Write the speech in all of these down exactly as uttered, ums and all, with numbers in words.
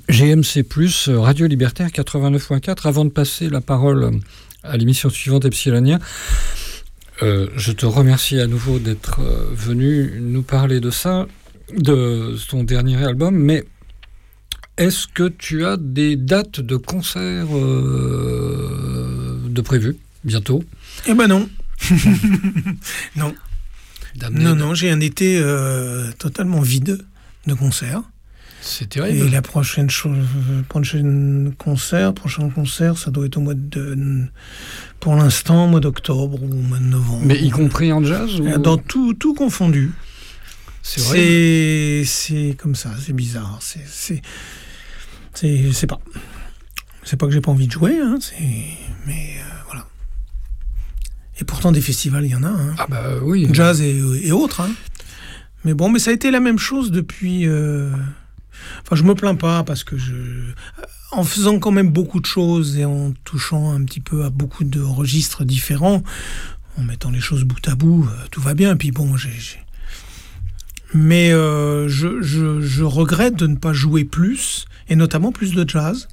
G M C plus, Radio Libertaire quatre-vingt-neuf point quatre. Avant de passer la parole à l'émission suivante, Epsilonia, euh, je te remercie à nouveau d'être euh, venu nous parler de ça, de ton dernier album, mais est-ce que tu as des dates de concerts euh, de prévues bientôt ? Eh ben non. non. D'amener non, de... non, j'ai un été euh, totalement vide de concerts. C'est terrible. Et la prochaine chose, prochaine concert, prochain concert, ça doit être au mois de, pour l'instant, au mois d'octobre ou au mois de novembre. Mais y compris en jazz ou... Dans tout, tout confondu. C'est vrai. C'est, c'est comme ça, c'est bizarre. C'est, c'est, c'est, c'est pas, c'est pas que j'ai pas envie de jouer, hein, c'est, mais euh, voilà. Et pourtant des festivals, il y en a. Hein. Ah bah oui. Jazz et, et autres. Hein. Mais bon, mais ça a été la même chose depuis. Euh... Enfin, je me plains pas parce que je, en faisant quand même beaucoup de choses et en touchant un petit peu à beaucoup de registres différents, en mettant les choses bout à bout, tout va bien. Et puis bon, j'ai, j'ai... mais euh, je, je, je regrette de ne pas jouer plus, et notamment plus de jazz,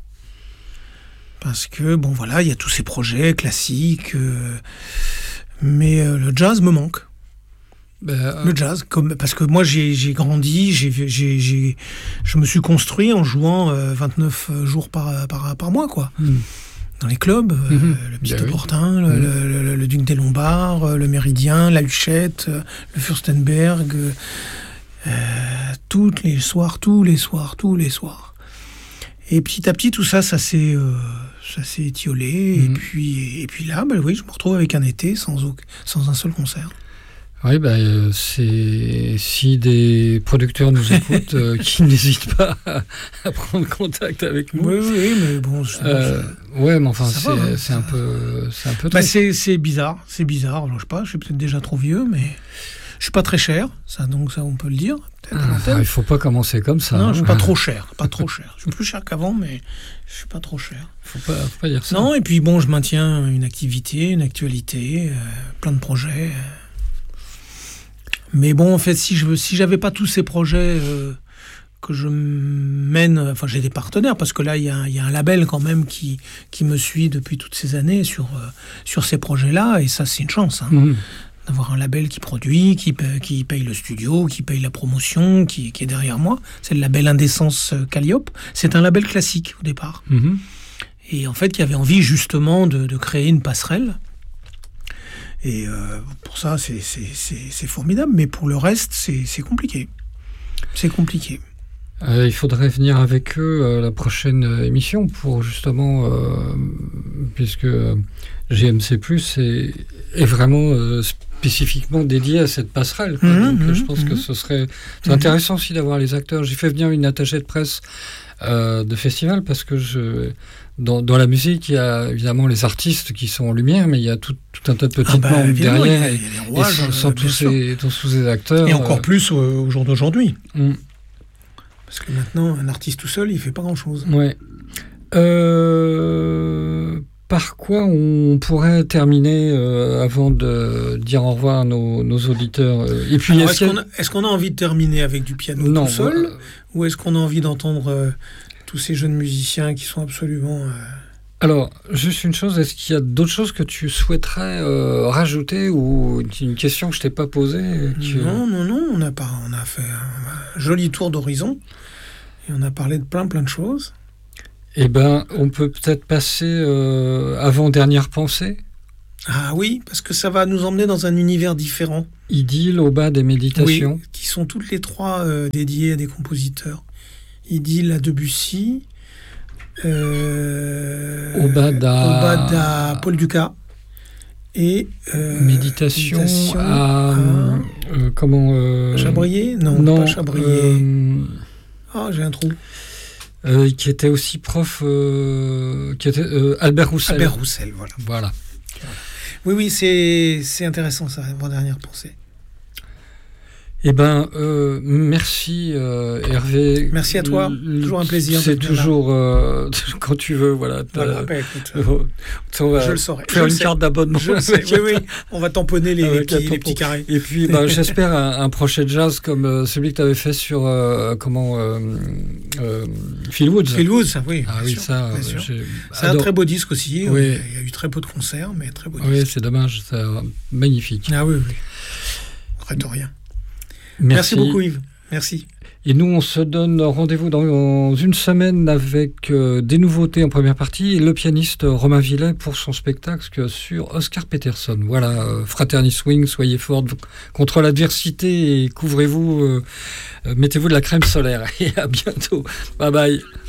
parce que bon voilà, il y a tous ces projets classiques, euh, mais euh, le jazz me manque. Ben, le jazz, comme, parce que moi j'ai, j'ai grandi, j'ai, j'ai, j'ai, je me suis construit en jouant euh, vingt-neuf jours par, par, par mois, quoi. Mm. Dans les clubs, mm-hmm. euh, le Petit ben Opportun, oui. le, mm. le, le, le Duc des Lombards, le Méridien, la Huchette, le Furstenberg, euh, tous les soirs, tous les soirs, tous les soirs. Et petit à petit, tout ça, ça s'est, euh, ça s'est étiolé. Mm. Et, puis, et puis là, ben, oui, je me retrouve avec un été sans, aucun, sans un seul concert. Oui, bah, euh, c'est si des producteurs nous écoutent, euh, qui n'hésitent pas à, à prendre contact avec nous. Oui, oui, mais bon. Euh, ouais, mais enfin, c'est, va, hein, c'est un peu, c'est un peu. Bah, c'est, c'est bizarre, c'est bizarre. Alors, je sais pas, je suis peut-être déjà trop vieux, mais je suis pas très cher, ça, donc ça, on peut le dire. Ah, enfin, il faut pas commencer comme ça. Non, hein. je suis pas trop cher, pas trop cher. Je suis plus cher qu'avant, mais je suis pas trop cher. Faut pas, faut pas dire ça. Non, et puis bon, je maintiens une activité, une actualité, euh, plein de projets. Euh, Mais bon, en fait, si je si j'avais pas tous ces projets euh, que je mène, enfin, j'ai des partenaires, parce que là, il y a, y a un label quand même qui, qui me suit depuis toutes ces années sur, euh, sur ces projets-là, et ça, c'est une chance, hein, mmh. d'avoir un label qui produit, qui paye, qui paye le studio, qui paye la promotion, qui, qui est derrière moi. C'est le label Indécence Calliope. C'est un label classique, au départ. Mmh. Et en fait, qui avait envie, justement, de, de créer une passerelle. Et euh, pour ça, c'est, c'est, c'est, c'est formidable. Mais pour le reste, c'est, c'est compliqué. C'est compliqué. Euh, il faudrait venir avec eux à euh, la prochaine émission pour justement, euh, puisque G M C plus, est, est vraiment euh, spécifiquement dédié à cette passerelle. Quoi. Mmh, Donc mmh, je pense mmh. que ce serait c'est mmh. intéressant aussi d'avoir les acteurs. J'ai fait venir une attachée de presse euh, de festival parce que je... Dans, dans la musique, il y a évidemment les artistes qui sont en lumière, mais il y a tout, tout un tas de petites ah bah, membres derrière, il y a, et, il y a les rouages, et sans, sans tous, ces, tous ces acteurs. Et encore euh... plus au, au jour d'aujourd'hui. Mm. Parce que maintenant, un artiste tout seul, il ne fait pas grand-chose. Ouais. Euh, par quoi on pourrait terminer euh, avant de dire au revoir à nos, nos auditeurs et puis Alors, est-ce, est-ce, qu'on a, est-ce qu'on a envie de terminer avec du piano non, tout seul euh... ou est-ce qu'on a envie d'entendre... Euh, tous ces jeunes musiciens qui sont absolument... Euh... Alors, juste une chose, est-ce qu'il y a d'autres choses que tu souhaiterais euh, rajouter ou une question que je ne t'ai pas posée que... Non, non, non, on a, pas, on a fait un joli tour d'horizon et on a parlé de plein, plein de choses. Eh bien, on peut peut-être passer euh, avant Dernière Pensée. Ah oui, parce que ça va nous emmener dans un univers différent. Idylle au bas des méditations. Oui, qui sont toutes les trois euh, dédiées à des compositeurs. Idylle à Debussy, euh, Obada à Paul Dukas et euh, méditation, méditation à, à euh, comment euh, Chabrier non, non pas Chabrier euh, ah j'ai un trou euh, qui était aussi prof euh, qui était euh, Albert Roussel Albert Roussel voilà voilà oui oui c'est c'est intéressant ça, ma dernière pensée. Eh ben, euh, merci euh, Hervé. Merci à toi. L- toujours un plaisir. C'est toujours euh, quand tu veux, voilà. Voilà bah, écoute, euh, on va je le saurai. Faire je une sais. carte d'abonnement. Je le sais. Oui, oui. On va tamponner les, les, petits, les petits carrés. Et puis, bah, j'espère un, un prochain jazz comme euh, celui que tu avais fait sur euh, comment euh, euh, Phil Woods. Phil Woods, oui. Ah oui, sûr, ça. C'est un très beau disque aussi. Oui. Il y a eu très peu de concerts, mais très beau oui, disque. Oui, c'est dommage. C'est magnifique. Ah oui, oui. Arrête rien. Merci. Merci beaucoup Yves. Merci. Et nous, on se donne rendez-vous dans une semaine avec euh, des nouveautés en première partie et le pianiste Romain Villet pour son spectacle sur Oscar Peterson. Voilà, euh, Fraternity Swing, soyez forts contre l'adversité et couvrez-vous, euh, euh, mettez-vous de la crème solaire. Et à bientôt. Bye bye.